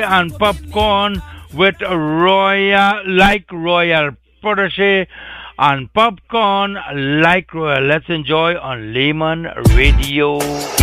and Popcorn with Royal Protege and Popcorn like Royal. Let's enjoy on Lemon Radio.